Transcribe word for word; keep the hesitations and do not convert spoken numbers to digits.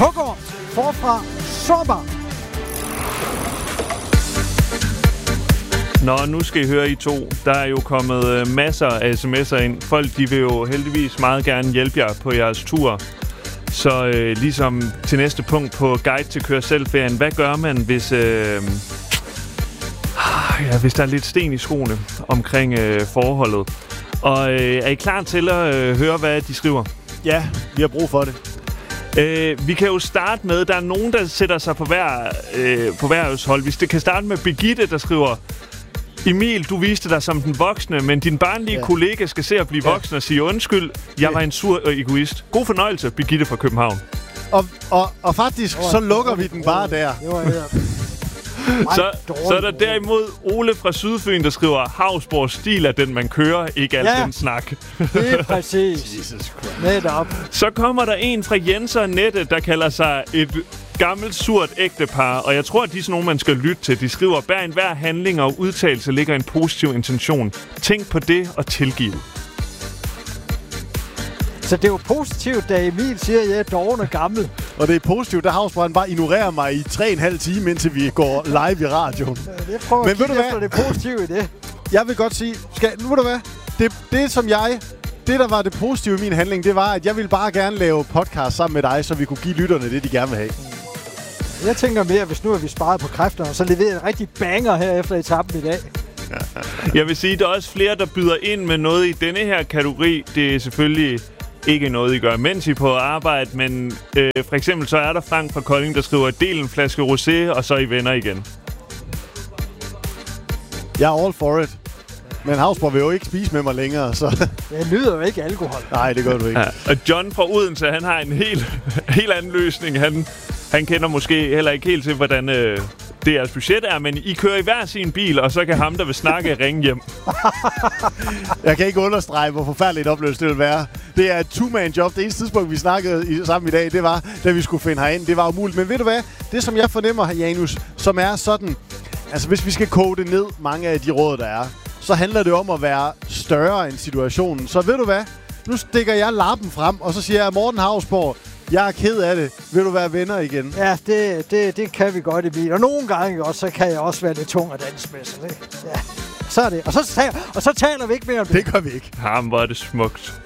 Hugger forfra Sommer. Nå, nu skal I høre I to. Der er jo kommet øh, masser af sms'er ind. Folk, de vil jo heldigvis meget gerne hjælpe jer på jeres tur. Så øh, ligesom til næste punkt på Guide til Kør Selv-ferien. Hvad gør man, hvis, øh, ja, hvis der er lidt sten i skoene omkring øh, forholdet? Og øh, er I klar til at øh, høre, hvad de skriver? Ja, vi har brug for det. Øh, vi kan jo starte med, der er nogen, der sætter sig på hver, øh, på hver hold. Hvis det kan starte med Birgitte, der skriver: Emil, du viste dig som den voksne, men din barnlige ja. kollega skal se at blive ja. voksen og sige undskyld. Jeg ja. var en sur egoist. God fornøjelse, Birgitte fra København. Og, og, og faktisk, så lukker vi den bare der. Det var her. Så, så er der derimod Ole fra Sydfyn, der skriver: Havsborg stil er den, man kører, ikke alt ja. den snak. Det er præcis. Netop. Så kommer der en fra Jens og Nette, der kalder sig et gammelt, surt ægtepar, og jeg tror, at de er sådan nogle, man skal lytte til. De skriver: bag enhver handling og udtalelse ligger en positiv intention. Tænk på det og tilgive. Så det er jo positivt, da Emil siger, at jeg er doven og gammel. Og det er positivt, da Havsbrand bare ignorerer mig i tre og en halv time, indtil vi går live i radioen. Jeg prøver Men at kigge efter det positive i det. Jeg vil godt sige, skal, nu ved du hvad, det, det som jeg, det der var det positive i min handling, det var, at jeg ville bare gerne lave podcast sammen med dig, så vi kunne give lytterne det, de gerne vil have. Jeg tænker mere, hvis nu er vi sparet på kræfterne, så leverer en rigtig banger her efter etappen i dag. Jeg vil sige, at der er også flere, der byder ind med noget i denne her kategori. Det er selvfølgelig ikke noget, I gør, mens I er på arbejde, men øh, for eksempel så er der Frank fra Kolding, der skriver: del en flaske rosé, og så er I venner igen. Jeg er all for it. Men Havsborg vil jo ikke spise med mig længere, så... Jeg nyder jo ikke alkohol. Nej, det gør du ikke. Ja. Og John fra Odense, han har en helt, helt anden løsning. Han, han kender måske heller ikke helt til, hvordan øh, det jeres budget er, men I kører i hver sin bil, og så kan ham, der vil snakke, ringe hjem. Jeg kan ikke understrege, hvor forfærdeligt oplevelse det vil være. Det er et two-man-job. Det eneste tidspunkt, vi snakkede i, sammen i dag, det var, da vi skulle finde herind. Det var umuligt. Men ved du hvad? Det, som jeg fornemmer, Janus, som er sådan... Altså, hvis vi skal koge det ned, mange af de råd, der er, så handler det om at være større end situationen. Så ved du hvad? Nu stikker jeg lappen frem, og så siger jeg: Morten Havsborg, jeg er ked af det. Vil du være venner igen? Ja, det, det, det kan vi godt, Emil. Og nogle gange også, så kan jeg også være lidt tung at danse med. Så det, ja. Så er det. Og så, taler, og så taler vi ikke mere om det. Det gør vi ikke. Ham, hvor er det smukt.